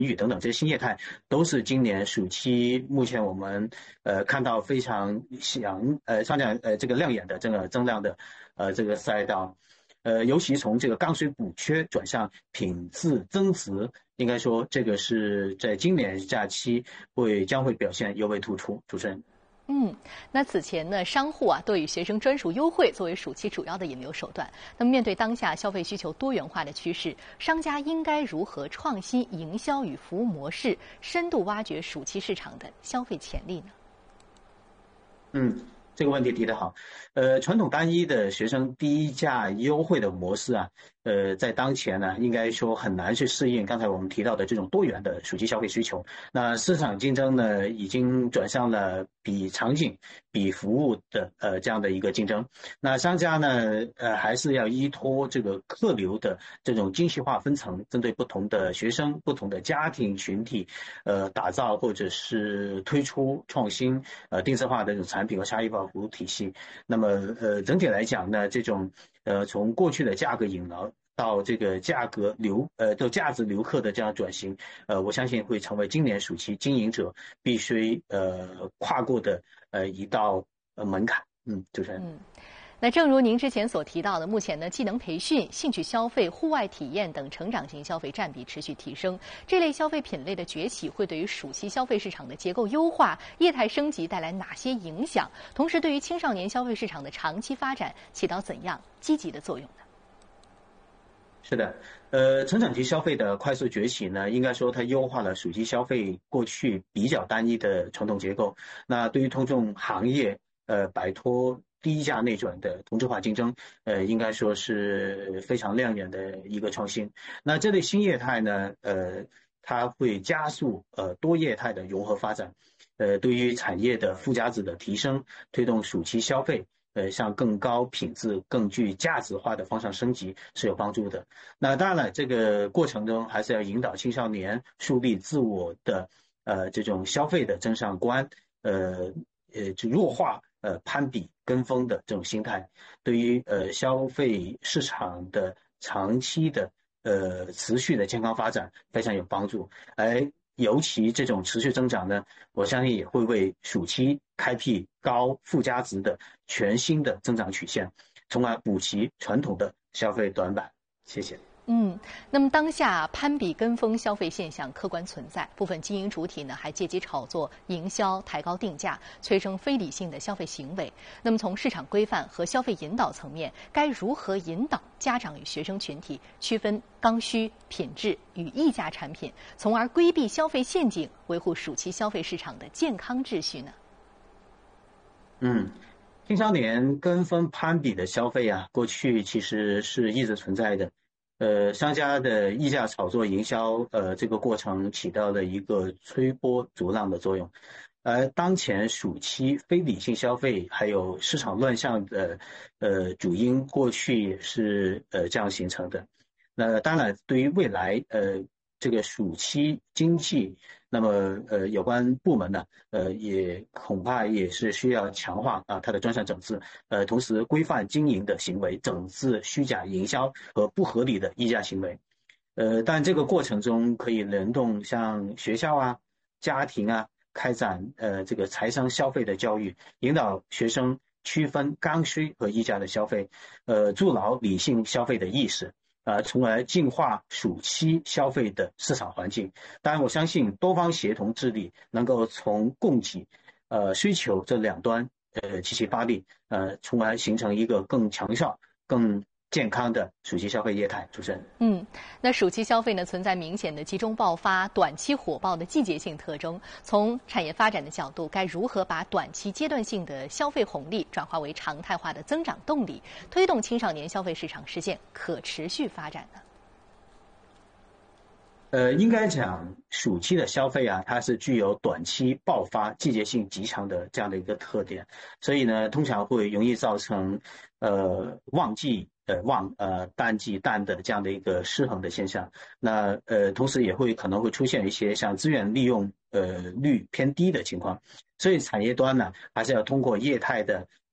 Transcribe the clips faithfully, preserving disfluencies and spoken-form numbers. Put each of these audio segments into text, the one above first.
宇等等这些新业态，都是今年暑期目前我们呃看到非常响呃上讲呃这个亮眼的这个增量的呃这个赛道。呃，尤其从这个刚需补缺转向品质增值，应该说这个是在今年假期会将会表现尤为突出。主持人。 嗯，那此前呢，商户啊都以学生专属优惠作为暑期主要的引流手段。那么面对当下消费需求多元化的趋势，商家应该如何创新营销与服务模式，深度挖掘暑期市场的消费潜力呢？ 嗯。这个问题提得好，呃，传统单一的学生低价优惠的模式啊，呃，在当前呢，应该说很难去适应刚才我们提到的这种多元的暑期消费需求。那市场竞争呢，已经转向了比场景、比服务的呃这样的一个竞争。那商家呢，呃，还是要依托这个客流的这种精细化分层，针对不同的学生、不同的家庭群体，呃，打造或者是推出创新呃定制化的这种产品和差异化服务体系。那么呃整体来讲呢，这种呃从过去的价格引流到这个价格流呃到价值留客的这样转型，呃我相信会成为今年暑期经营者必须呃跨过的呃一道呃门槛。嗯，主持人。 嗯。那正如您之前所提到的，目前呢，技能培训、兴趣消费、户外体验等成长型消费占比持续提升。这类消费品类的崛起，会对于暑期消费市场的结构优化、业态升级带来哪些影响？同时，对于青少年消费市场的长期发展起到怎样积极的作用呢？ 是的，呃，成长期消费的快速崛起呢，应该说它优化了暑期消费过去比较单一的传统结构。那对于通众行业，呃，摆脱低价内转的同质化竞争，呃，应该说是非常亮眼的一个创新。那这类新业态呢，呃，它会加速呃多业态的融合发展，呃，对于产业的附加值的提升，推动暑期消费呃向更高品质、更具价值化的方向升级是有帮助的。那当然了，这个过程中还是要引导青少年树立自我的呃这种消费的真相观，呃呃就弱化呃攀比跟风的这种心态，对于呃消费市场的长期的呃持续的健康发展非常有帮助。而尤其这种持续增长呢，我相信也会为暑期开辟高附加值的全新的增长曲线，从而补齐传统的消费短板。谢谢。 嗯，那么当下攀比跟风消费现象客观存在，部分经营主体呢还借机炒作、营销、抬高定价，催生非理性的消费行为。那么从市场规范和消费引导层面，该如何引导家长与学生群体区分刚需、品质与溢价产品，从而规避消费陷阱，维护暑期消费市场的健康秩序呢？ 嗯。青少年跟风攀比的消费啊，过去其实是一直存在的。呃，商家的溢价炒作营销，呃，这个过程起到了一个推波助浪的作用。而当前暑期非理性消费还有市场乱象的呃主因，过去也是呃这样形成的。那当然，对于未来呃这个暑期经济，那么呃有关部门呢，呃也恐怕也是需要强化啊它的专项整治，呃同时规范经营的行为，整治虚假营销和不合理的溢价行为。呃，但这个过程中可以联动像学校啊、家庭啊，开展呃这个财商消费的教育，引导学生区分刚需和溢价的消费，呃筑牢理性消费的意识。呃，从而净化暑期消费的市场环境。当然，我相信多方协同治理能够从供给、呃需求这两端呃齐齐发力，呃，从而形成一个更强效、更健康的暑期消费业态。主持人。 嗯，那暑期消费呢，存在明显的集中爆发、短期火爆的季节性特征。从产业发展的角度，该如何把短期阶段性的消费红利转化为常态化的增长动力，推动青少年消费市场实现可持续发展呢？ 呃，应该讲暑期的消费啊，它是具有短期爆发、季节性极强的这样的一个特点，所以呢，通常会容易造成呃旺季呃旺呃淡季淡的这样的一个失衡的现象。那呃，同时也会可能会出现一些像资源利用呃率偏低的情况，所以产业端呢，还是要通过业态的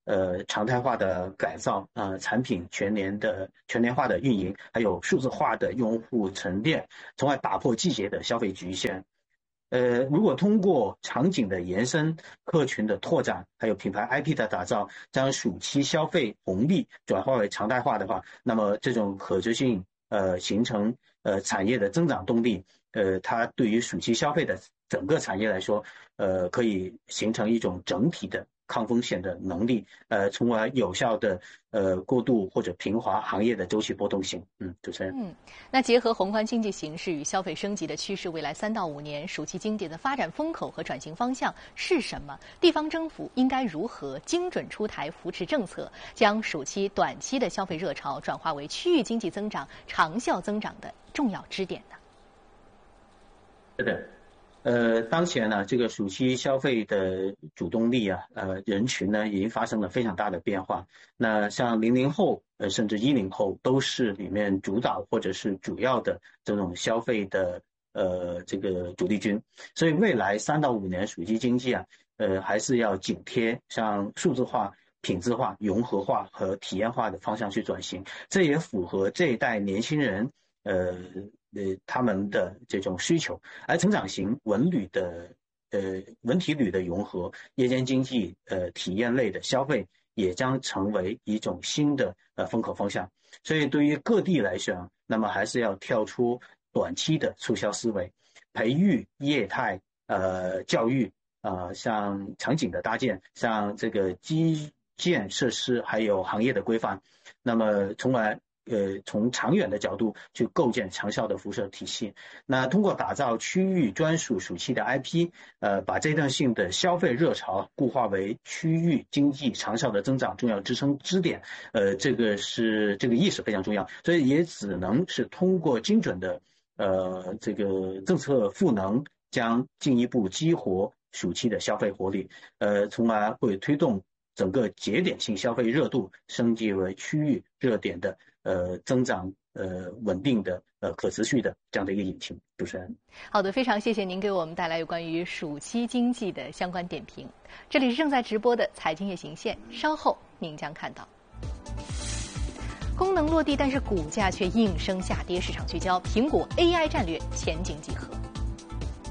呃常态化的改造，呃产品全年的全年化的运营，还有数字化的用户沉淀，从而打破季节的消费局限。呃，如果通过场景的延伸、客群的拓展，还有品牌 I P 的打造，将暑期消费红利转化为常态化的话，那么这种可持续呃形成呃产业的增长动力，呃，它对于暑期消费的整个产业来说，呃，可以形成一种整体的抗风险的能力，呃，从而有效的呃过渡或者平滑行业的周期波动性。嗯，主持人。 嗯，那结合宏观经济形势与消费升级的趋势，未来三到五年暑期经济的发展风口和转型方向是什么？地方政府应该如何精准出台扶持政策，将暑期短期的消费热潮转化为区域经济增长长效增长的重要支点呢？ 是的。呃，当前呢，这个暑期消费的主动力啊，呃，人群呢已经发生了非常大的变化。那像零零后，呃，甚至一零后都是里面主导或者是主要的这种消费的呃这个主力军。所以未来三到五年暑期经济啊，呃，还是要紧贴像数字化、品质化、融合化和体验化的方向去转型。这也符合这一代年轻人呃。呃，他们的这种需求，而成长型文旅的呃文体旅的融合，夜间经济呃体验类的消费也将成为一种新的呃风口方向。所以对于各地来说，那么还是要跳出短期的促销思维，培育业态呃教育啊、呃，像场景的搭建，像这个基建设施，还有行业的规范，那么从而。呃，从长远的角度去构建长效的辐射体系。那通过打造区域专属暑期的 I P， 呃，把阶段性的消费热潮固化为区域经济长效的增长重要支撑支点。呃，这个是这个意识非常重要，所以也只能是通过精准的呃这个政策赋能，将进一步激活暑期的消费活力，呃，从而会推动整个节点性消费热度升级为区域热点的。呃，增长呃稳定的呃可持续的这样的一个引擎。主持人， 好的，非常谢谢您给我们带来有关于暑期经济的相关点评。这里是正在直播的财经夜行线，稍后您将看到。功能落地，但是股价却应声下跌，市场聚焦苹果 A I 战略前景几何？